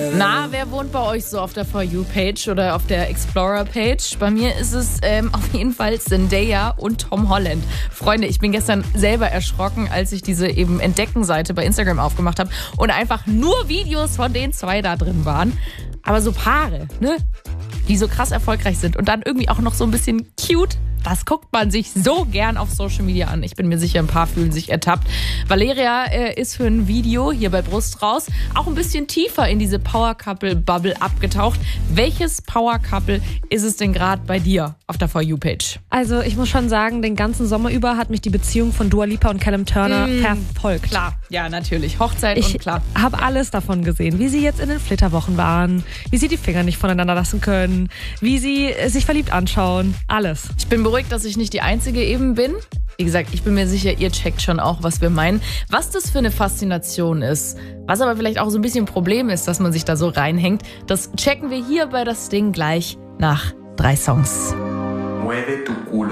Na, wer wohnt bei euch so auf der For You-Page oder auf der Explorer-Page? Bei mir ist es auf jeden Fall Zendaya und Tom Holland. Freunde, ich bin gestern selber erschrocken, als ich diese eben Entdecken-Seite bei Instagram aufgemacht habe und einfach nur Videos von den zwei da drin waren. Aber so Paare, ne? Die so krass erfolgreich sind und dann irgendwie auch noch so ein bisschen cute. Das guckt man sich so gern auf Social Media an. Ich bin mir sicher, ein paar fühlen sich ertappt. Valeria ist für ein Video hier bei Brust raus auch ein bisschen tiefer in diese Power-Couple-Bubble abgetaucht. Welches Power-Couple ist es denn gerade bei dir auf der For You-Page? Also ich muss schon sagen, den ganzen Sommer über hat mich die Beziehung von Dua Lipa und Callum Turner verfolgt. Klar, ja natürlich. Hochzeit und klar. Ich habe alles davon gesehen, wie sie jetzt in den Flitterwochen waren, wie sie die Finger nicht voneinander lassen können, wie sie sich verliebt anschauen, alles. Ich bin beruhigt, dass ich nicht die Einzige eben bin. Wie gesagt, ich bin mir sicher, ihr checkt schon auch, was wir meinen. Was das für eine Faszination ist, was aber vielleicht auch so ein bisschen ein Problem ist, dass man sich da so reinhängt, das checken wir hier bei Das Ding gleich nach 3 Songs. Mueve tu culo.